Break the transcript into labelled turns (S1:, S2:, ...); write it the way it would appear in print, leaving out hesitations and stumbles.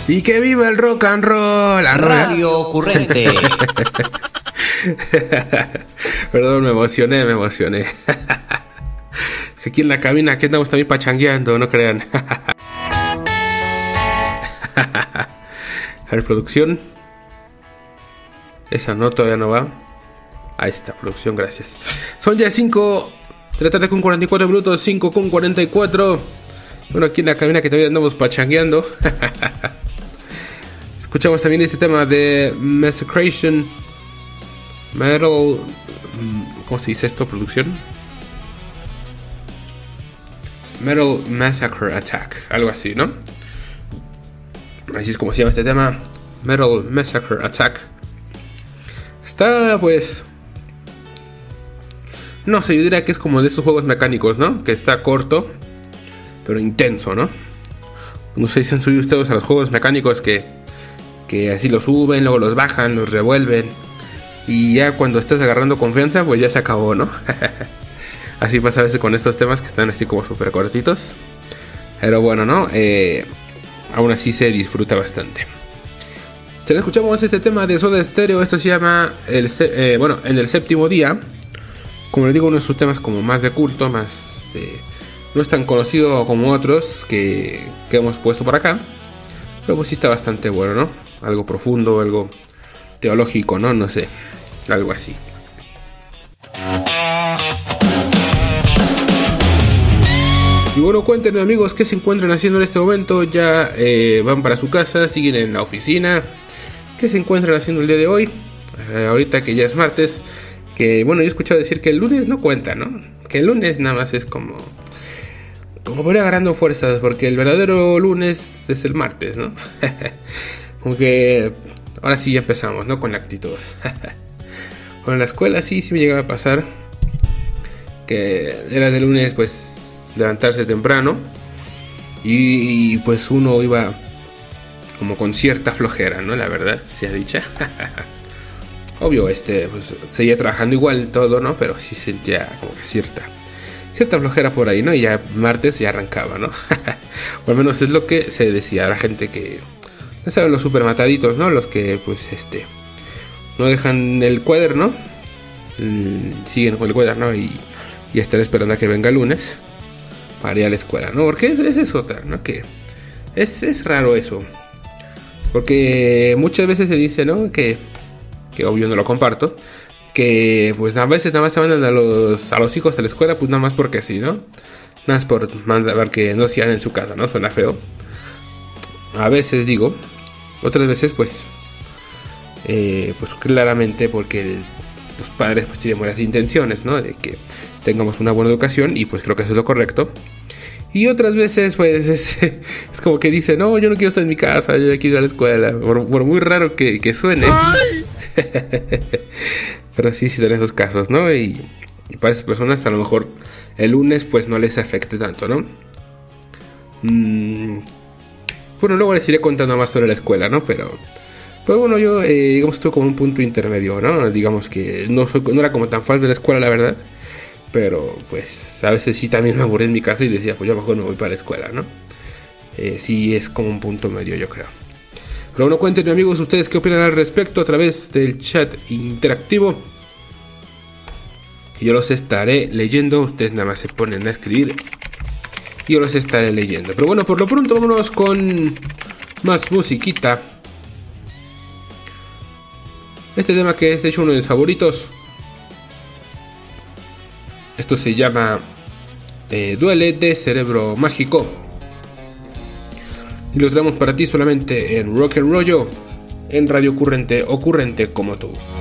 S1: Y que viva el rock and roll, la
S2: Radio Ocurrente.
S1: Perdón, me emocioné. Aquí en la cabina, que andamos también pachangueando, no crean. A ver, producción. Esa no, todavía no va. Ahí está, producción, gracias. Son ya 5 de la tarde con 44 minutos, 5 con 44. Bueno, aquí en la cabina que todavía andamos pachangueando. Escuchamos también este tema de Massacration Metal. ¿Cómo se dice esto, producción? Metal Massacre Attack, algo así, ¿no? Así es como se llama este tema, Metal Massacre Attack. Está, pues, no sé, yo diría que es como de esos juegos mecánicos, ¿no? Que está corto, pero intenso, ¿no? No sé si han subido ustedes a los juegos mecánicos que así los suben, luego los bajan, los revuelven, y ya cuando estás agarrando confianza, pues ya se acabó, ¿no? Así pasa a veces con estos temas que están así como súper cortitos. Pero bueno, ¿no? Aún así se disfruta bastante. Si no escuchamos este tema de Soda Stereo, esto se llama En el Séptimo Día. Como les digo, uno de sus temas como más de culto, más no es tan conocido como otros que hemos puesto por acá. Pero pues sí está bastante bueno, ¿no? Algo profundo, algo teológico, ¿no? No sé, algo así. Y bueno, cuéntenme, amigos, qué se encuentran haciendo en este momento. Ya van para su casa, siguen en la oficina. ¿Qué se encuentran haciendo el día de hoy? Ahorita que ya es martes. Que bueno, yo he escuchado decir que el lunes no cuenta, ¿no? Que el lunes nada más es como por ir agarrando fuerzas, porque el verdadero lunes es el martes, ¿no? Como que ahora sí ya empezamos, ¿no? Con la actitud. Bueno, en la escuela sí me llegaba a pasar que era de lunes, pues, levantarse temprano y pues uno iba como con cierta flojera, ¿no? La verdad, sea dicha. Obvio, pues seguía trabajando igual todo, ¿no? Pero sí sentía como que cierta flojera por ahí, ¿no? Y ya martes ya arrancaba, ¿no? O al menos es lo que se decía a la gente que, no saben, los super mataditos, ¿no? Los que, pues, no dejan el cuaderno, siguen con el cuaderno y están esperando a que venga el lunes para ir a la escuela, ¿no? Porque esa es otra, ¿no? Que es raro eso. Porque muchas veces se dice, ¿no? Que obvio no lo comparto, que pues a veces nada más se mandan a los hijos a la escuela, pues nada más porque sí, ¿no? Nada más por mandar que no sigan en su casa, ¿no? Suena feo. A veces digo, otras veces pues claramente porque los padres pues tienen buenas intenciones, ¿no? De que tengamos una buena educación y pues creo que eso es lo correcto. Y otras veces pues es como que dice, no, yo no quiero estar en mi casa, yo quiero ir a la escuela, por muy raro que suene. Pero sí tenés esos casos, ¿no? Y para esas personas a lo mejor el lunes pues no les afecte tanto, ¿no? Bueno, luego les iré contando más sobre la escuela, ¿no? Pero bueno, yo digamos estuve como un punto intermedio, ¿no? Digamos que no era como tan fan de la escuela, la verdad. Pero pues a veces sí también me aburrí en mi casa y decía, pues yo mejor me voy para la escuela, ¿no? Sí es como un punto medio, yo creo. Pero bueno, cuéntenme, amigos, ustedes qué opinan al respecto a través del chat interactivo. Yo los estaré leyendo, ustedes nada más se ponen a escribir y yo los estaré leyendo. Pero bueno, por lo pronto vámonos con más musiquita. Este tema que es de hecho uno de mis favoritos. Esto se llama Duele, de Cerebro Mágico. Y lo traemos para ti solamente en Rock and Rollo, en Radio Ocurrente, ocurrente como tú.